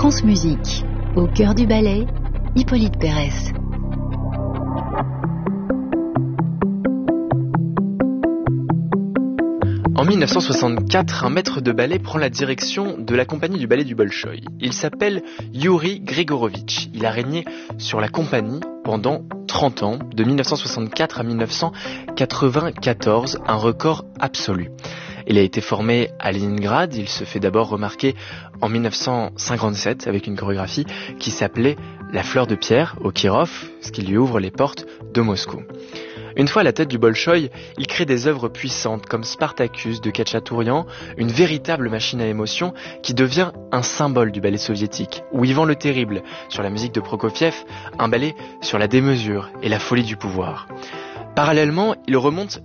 France Musique, au cœur du ballet, Hippolyte Pérez. En 1964, un maître de ballet prend la direction de la compagnie du ballet du Bolchoï. Il s'appelle Youri Grigorovitch. Il a régné sur la compagnie pendant 30 ans, de 1964 à 1994, un record absolu. Il a été formé à Leningrad, il se fait d'abord remarquer en 1957 avec une chorégraphie qui s'appelait La fleur de pierre au Kirov, ce qui lui ouvre les portes de Moscou. Une fois à la tête du Bolchoï, il crée des œuvres puissantes comme Spartacus de Khatchatourian, une véritable machine à émotion qui devient un symbole du ballet soviétique, ou Ivan le Terrible sur la musique de Prokofiev, un ballet sur la démesure et la folie du pouvoir. Parallèlement, il remonte